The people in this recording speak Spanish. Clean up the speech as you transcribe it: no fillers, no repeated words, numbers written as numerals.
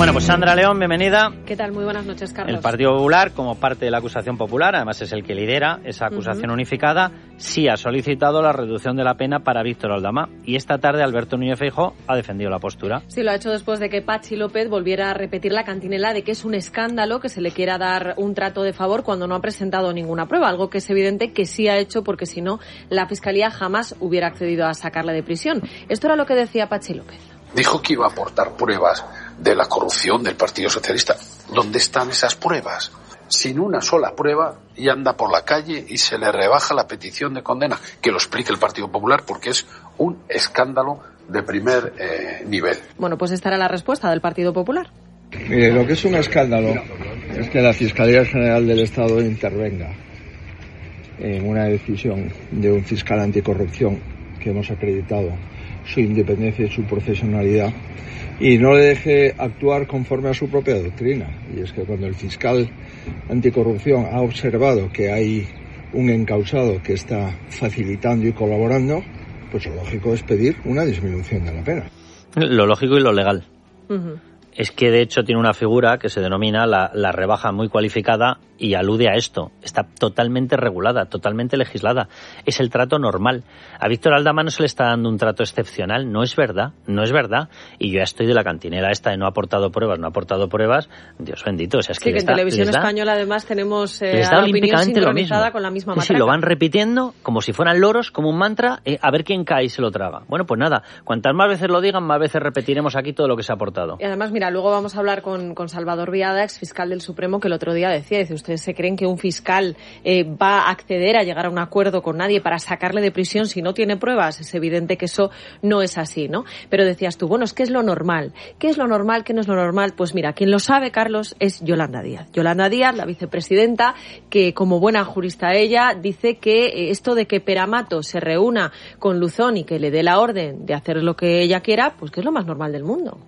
Bueno, pues Sandra León, bienvenida. ¿Qué tal? Muy buenas noches, Carlos. El Partido Popular, como parte de la acusación popular, además es el que lidera esa acusación unificada, sí ha solicitado la reducción de la pena para Víctor Aldama. Y esta tarde Alberto Núñez Feijóo ha defendido la postura. Sí, lo ha hecho después de que Patxi López volviera a repetir la cantinela de que es un escándalo que se le quiera dar un trato de favor cuando no ha presentado ninguna prueba, algo que es evidente que sí ha hecho porque si no, la Fiscalía jamás hubiera accedido a sacarle de prisión. Esto era lo que decía Patxi López. Dijo que iba a aportar pruebas de la corrupción del Partido Socialista. ¿Dónde están esas pruebas? Sin una sola prueba y anda por la calle y se le rebaja la petición de condena. Que lo explique el Partido Popular porque es un escándalo de primer nivel. Bueno, pues esta era la respuesta del Partido Popular. Mire, lo que es un escándalo es que la Fiscalía General del Estado intervenga en una decisión de un fiscal anticorrupción que hemos acreditado su independencia y su profesionalidad y no le deje actuar conforme a su propia doctrina. Y es que cuando el fiscal anticorrupción ha observado que hay un encausado que está facilitando y colaborando, pues lo lógico es pedir una disminución de la pena. Lo lógico y lo legal. Es que de hecho tiene una figura que se denomina la rebaja muy cualificada y alude a esto. Está totalmente regulada, totalmente legislada. Es el trato normal. A Víctor Aldama no se le está dando un trato excepcional. No es verdad, no es verdad. Y yo ya estoy de la cantinela esta de no ha aportado pruebas. Dios bendito. O sea, es que sí, que en Televisión Española además tenemos a la opinión sincronizada con la misma matraca. Sí, lo van repitiendo como si fueran loros, como un mantra, a ver quién cae y se lo traga. Bueno, pues nada, cuantas más veces lo digan, más veces repetiremos aquí todo lo que se ha aportado. Y además, mira, luego vamos a hablar con Salvador Viada, exfiscal del Supremo, que el otro día decía, dice, ¿ustedes se creen que un fiscal va a acceder a llegar a un acuerdo con nadie para sacarle de prisión si no tiene pruebas? Es evidente que eso no es así, ¿no? Pero decías tú, bueno, es que es lo normal. ¿Qué es lo normal? ¿Qué no es lo normal? Pues mira, quien lo sabe, Carlos, es Yolanda Díaz. Yolanda Díaz, la vicepresidenta, que como buena jurista ella, dice que esto de que Peramato se reúna con Luzón y que le dé la orden de hacer lo que ella quiera, pues que es lo más normal del mundo.